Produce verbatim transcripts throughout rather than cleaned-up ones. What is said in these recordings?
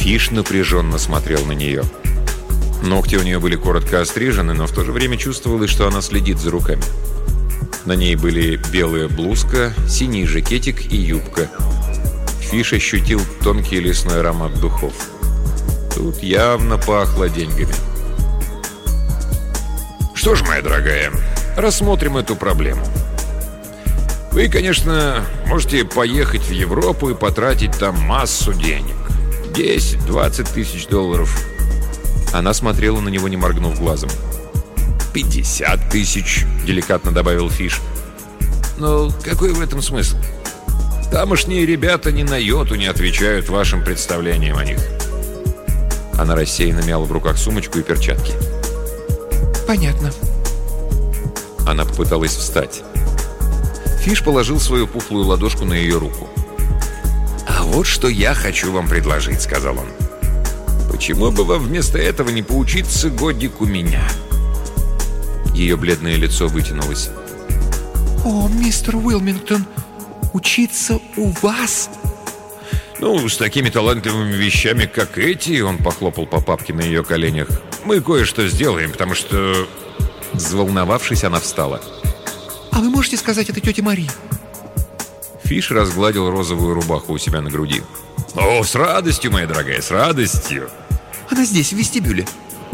Фиш напряженно смотрел на нее. Ногти у нее были коротко острижены, но в то же время чувствовалось, что она следит за руками. На ней были белая блузка, синий жакетик и юбка. Фиш ощутил тонкий лесной аромат духов. Тут явно пахло деньгами. «Что ж, моя дорогая, рассмотрим эту проблему. Вы, конечно, можете поехать в Европу и потратить там массу денег. десять-двадцать тысяч долларов». Она смотрела на него, не моргнув глазом. «пятьдесят тысяч», — деликатно добавил Фиш. «Но какой в этом смысл? Тамошние ребята ни на йоту не отвечают вашим представлениям о них». Она рассеянно мяла в руках сумочку и перчатки. «Понятно». Она попыталась встать. Фиш положил свою пухлую ладошку на ее руку. «А вот что я хочу вам предложить», — сказал он. «Почему бы вам вместо этого не поучиться годик у меня?» Ее бледное лицо вытянулось. «О, мистер Уилмингтон, учиться у вас?» «Ну, с такими талантливыми вещами, как эти», — он похлопал по папке на ее коленях, «мы кое-что сделаем, потому что...» Взволновавшись, она встала. «А вы можете сказать это тете Мари?» Фиш разгладил розовую рубаху у себя на груди. «О, с радостью, моя дорогая, с радостью!» «Она здесь, в вестибюле».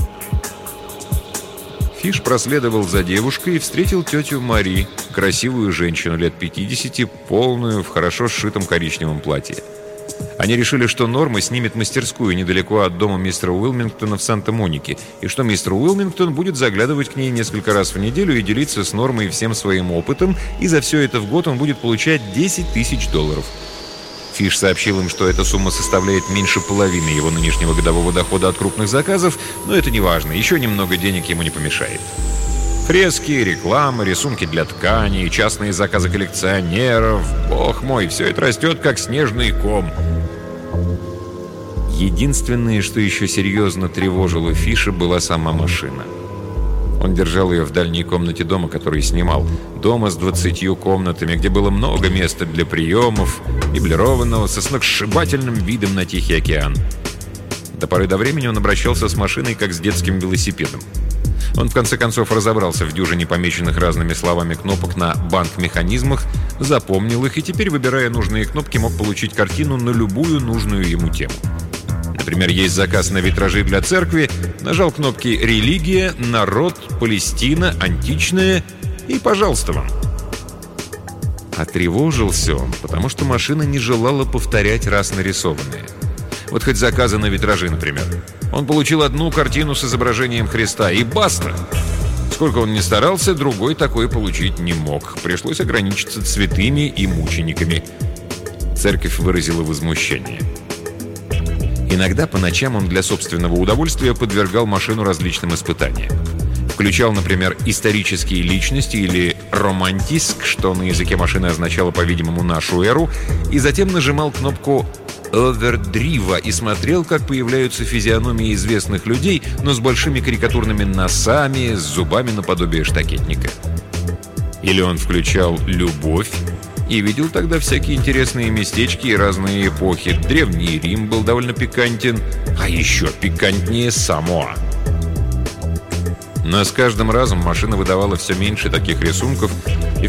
Фиш проследовал за девушкой и встретил тетю Мари, красивую женщину лет пятидесяти, полную, в хорошо сшитом коричневом платье. Они решили, что Норма снимет мастерскую недалеко от дома мистера Уилмингтона в Санта-Монике, и что мистер Уилмингтон будет заглядывать к ней несколько раз в неделю и делиться с Нормой всем своим опытом, и за все это в год он будет получать десять тысяч долларов. Фиш сообщил им, что эта сумма составляет меньше половины его нынешнего годового дохода от крупных заказов, но это не важно, еще немного денег ему не помешает. Фрески, реклама, рисунки для тканей, частные заказы коллекционеров. Бог мой, все это растет, как снежный ком. Единственное, что еще серьезно тревожило Фиша, была сама машина. Он держал ее в дальней комнате дома, который снимал. Дома с двадцатью комнатами, где было много места для приемов, меблированного, со сногсшибательным видом на Тихий океан. До поры до времени он обращался с машиной, как с детским велосипедом. Он, в конце концов, разобрался в дюжине помеченных разными словами кнопок на банк-механизмах, запомнил их и теперь, выбирая нужные кнопки, мог получить картину на любую нужную ему тему. Например, есть заказ на витражи для церкви, нажал кнопки «Религия», «Народ», «Палестина», «Античная» и «Пожалуйста вам». А тревожился он, потому что машина не желала повторять раз нарисованные. Вот хоть заказы на витражи, например. Он получил одну картину с изображением Христа, и баста! Сколько он ни старался, другой такой получить не мог. Пришлось ограничиться святыми и мучениками. Церковь выразила возмущение. Иногда по ночам он для собственного удовольствия подвергал машину различным испытаниям. Включал, например, исторические личности или романтиск, что на языке машины означало, по-видимому, нашу эру, и затем нажимал кнопку овердрива и смотрел, как появляются физиономии известных людей, но с большими карикатурными носами, с зубами наподобие штакетника. Или он включал «Любовь» и видел тогда всякие интересные местечки и разные эпохи. Древний Рим был довольно пикантен, а еще пикантнее Самоа. Но с каждым разом машина выдавала все меньше таких рисунков,